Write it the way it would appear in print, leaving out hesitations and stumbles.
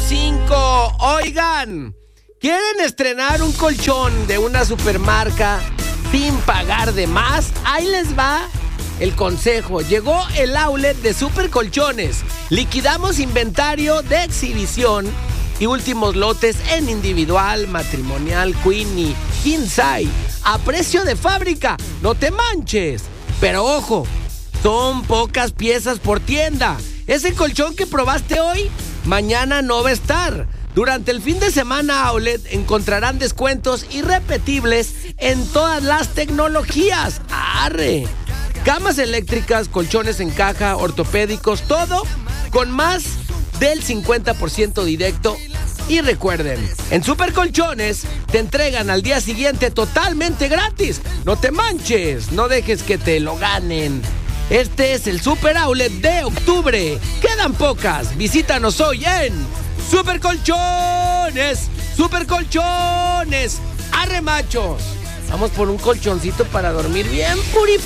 8:05. Oigan, ¿quieren estrenar un colchón de una supermarca sin pagar de más? Ahí les va el consejo. Llegó el outlet de Super Colchones. Liquidamos inventario de exhibición y últimos lotes en individual, matrimonial, queen y king size a precio de fábrica. No te manches. Pero ojo, son pocas piezas por tienda. Ese colchón que probaste hoy, mañana no va a estar. Durante el fin de semana Outlet encontrarán descuentos irrepetibles en todas las tecnologías. ¡Arre! Camas eléctricas, colchones en caja, ortopédicos, todo con más del 50% directo. Y recuerden, en Super Colchones te entregan al día siguiente totalmente gratis. No te manches, no dejes que te lo ganen. Este es el Super Outlet de octubre. Quedan pocas. Visítanos hoy en Super Colchones. Super Colchones. Arre, machos. Vamos por un colchoncito para dormir bien purificado.